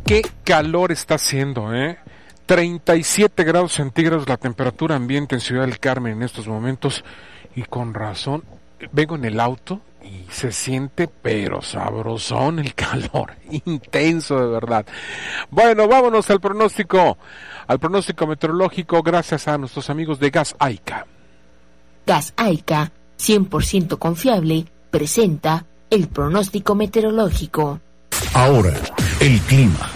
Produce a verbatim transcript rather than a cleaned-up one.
qué calor está haciendo, ¿eh? treinta y siete grados centígrados la temperatura ambiente en Ciudad del Carmen en estos momentos, y con razón, vengo en el auto y se siente pero sabrosón el calor, intenso de verdad. Bueno, vámonos al pronóstico, al pronóstico meteorológico, gracias a nuestros amigos de Gas Aica. Gas Aica, cien por ciento confiable, presenta el pronóstico meteorológico. Ahora, el clima.